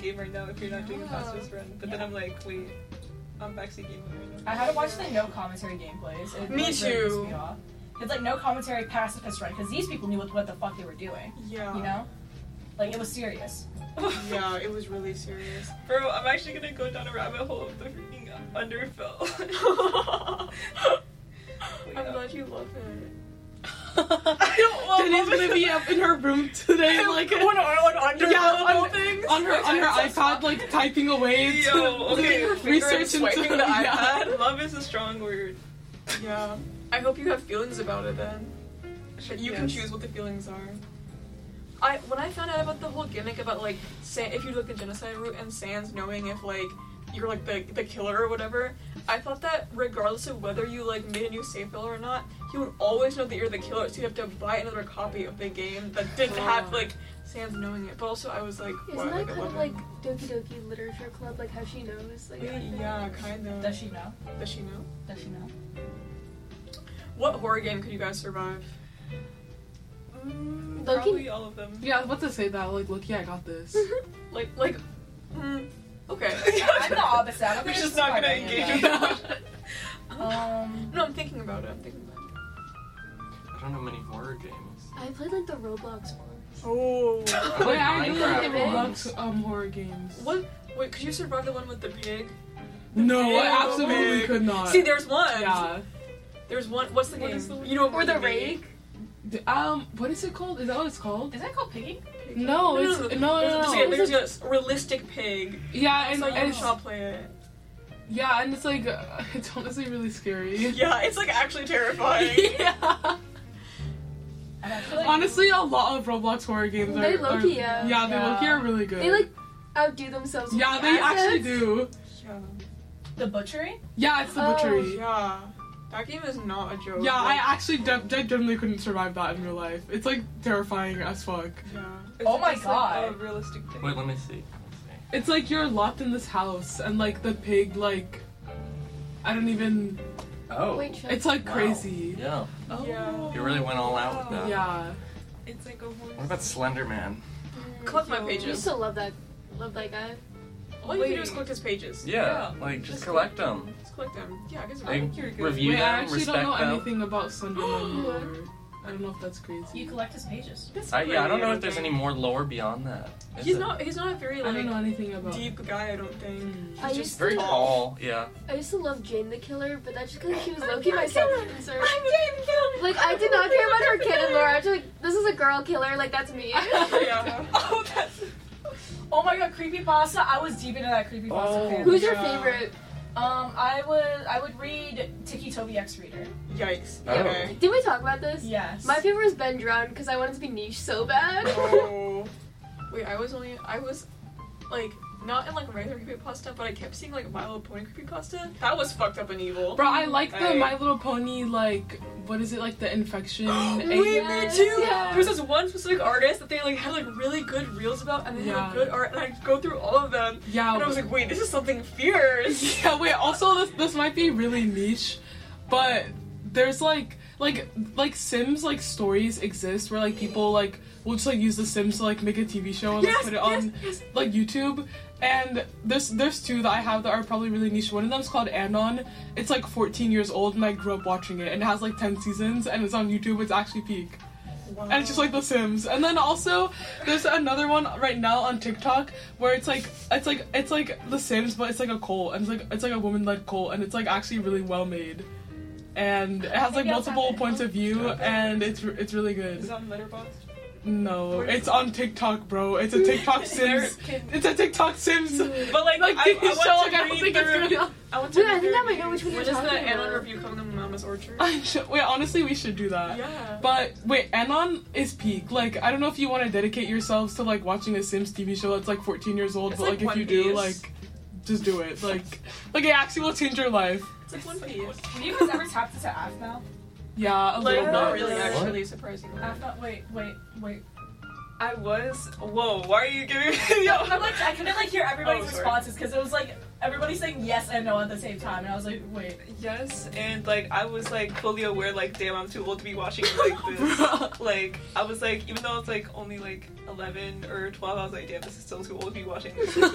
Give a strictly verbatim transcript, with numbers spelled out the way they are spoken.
game right now if you're not doing a fastest run. But yeah. then I'm like, wait, I'm backseat game right now. I had to watch the no commentary gameplays. It me really too. Me off. It's like no commentary pacifist run because these people knew what, what the fuck they were doing. Yeah. You know? Like, it was serious. Yeah, it was really serious. Bro, I'm actually gonna go down a rabbit hole of the freaking Underfell. I'm glad you love it. I don't want Jenny's gonna be up in her room today, like on, on, on Underfell yeah, on, things. on her on her iPad, like typing away. Yo, okay, research swiping into the yeah. iPad. Love is a strong word. Yeah, I hope you have feelings about it then. But you yes. can choose what the feelings are. I when I found out about the whole gimmick about like San, if you took the genocide route and Sans knowing if like you're like the the killer or whatever, I thought that regardless of whether you like made a new save file or not, he would always know that you're the killer, so you have to buy another copy of the game that didn't have like Sans knowing it. But also I was like, isn't what, that like kind eleven? of like Doki Doki Literature Club, like how she knows? Like, yeah, yeah, kind of. Does she know? Does she know? Does she know? What horror game could you guys survive? Mm, Loki- probably all of them. Yeah, I was about to say that. Like, look, yeah, I got this. Like, like, mm, okay. I'm the opposite. I don't We're think just it's not smart gonna any of engage that. with that. Um, No, I'm thinking about it. I'm thinking about it. I don't know many horror games. I played like the Roblox ones. Oh. Oh yeah, I do like the Minecraft Roblox um horror games. What? Wait, could you survive the one with the pig? No, pig. I absolutely Pig. could not. See, there's one. Yeah. There's one. What's the What game? is the one? You know, Or the rake. D- Um, what is it called? Is that what it's called? is that called pigging? No, it's no, no, There's, no. there's, a, there's a realistic pig. Yeah, and, So you and can shall play it. yeah, and it's like uh, it's honestly really scary. Yeah, it's like actually terrifying. Yeah. And I feel like Honestly, a lot of Roblox horror games are. They are low-key, yeah. Yeah, they Yeah. low-key are really good. They like outdo themselves. with Yeah, the they assets. actually do. Yeah. the butchery. Yeah, it's the Oh, butchery. Yeah. That game is not a joke. Yeah, I Like, actually de- de- generally couldn't survive that in real life. It's like terrifying as fuck. Yeah. Is Oh it my just, God. Like, a realistic thing? Wait, let me see. Let me see. It's like you're locked in this house and like the pig like I don't even Oh. Wait, shut it's like wow. crazy. Yeah. Oh. Yeah. You really went all out with that. Yeah. It's like a horse. What about Slender Man? Collect my I pages. used to love that. Love that guy. All you can do Wait. is collect his pages. Yeah, like just collect them. Just collect them. Yeah, I guess Like think you're good. review Wait, I them, actually respect don't know them. anything about Sunderland lore. I don't know if that's crazy. You collect his pages. I, yeah, I don't know if there's think. any more lore beyond that. Is He's it? not. He's not a very I don't know like anything about deep guy. I don't think. Mm. I He's used just to Very tall. Yeah. I used to love Jane the Killer, but that's just because she was low-key my killer. second concern. I'm Jane the Killer. Like, I did not care about her kid and Laura. I was just like, this is a girl killer. Like, that's me. Yeah. Oh, that's. Oh my god, creepypasta! I was deep into that creepypasta. Oh. fan. Who's your Yeah. favorite? Um, I would I would read Tiki Toby X Reader. Yikes. Oh. Okay. Did we talk about this? Yes. My favorite was Ben Drown because I wanted to be niche so bad. Oh. Wait, I was only. I was like not in like regular creepypasta, but I kept seeing like My Little Pony creepypasta. That was fucked up and evil. Bro, I like the I- My Little Pony like what is it like the infection? Wait, and- me Yes, too. yeah. There was this one specific artist that they like had like really good reels about, and they Yeah. had good art, and I go through all of them, yeah. and I was like, wait, this is something fierce. Yeah, wait, also this this might be really niche, but there's like like like Sims like stories exist where like people like will just like use the Sims to like make a T V show and like Yes, put it on yes, yes. like YouTube. And there's there's two that I have that are probably really niche. One of them's called Anon. It's like fourteen years old and I grew up watching it and it has like ten seasons and it's on YouTube. It's actually peak. Wow. And it's just like The Sims. And then also there's another one right now on TikTok where it's like it's like it's like The Sims but it's like a cult and it's like it's like a woman-led cult and it's like actually really well made. And it has like Maybe I'll tap multiple in. points of view and it's it's really Is good. it on Letterboxd? No, it's on TikTok, bro. It's a TikTok Sims. It's a TikTok Sims. But like, Like I, T V I want show, to like I don't read think the it's review. gonna. I want to Dude, read I think the I might know reviews. which one When you're is the talking Anon about. review coming to Mama's Orchard? I should, wait, honestly, we should do that. Yeah. But wait, Anon is peak. Like, I don't know if you want to dedicate yourselves to like watching a Sims T V show that's like fourteen years old, It's but like like, if One you do, Piece. like, just do it. Like, like it actually will change your life. It's like One Piece. Have you guys ever tapped into A F N L? Yeah, a Like, little not bit. really, What? actually, surprisingly. A F N L. Wait, wait, wait. I was. Whoa, why are you giving me? No, I'm like I couldn't like hear everybody's Oh, sorry. responses because it was like everybody saying yes and no at the same time, and I was like, wait. Yes, and like I was like fully aware, like damn, I'm too old to be watching like this. Like I was like, even though it's like only like eleven or twelve, I was like, damn, this is still too old to be watching this.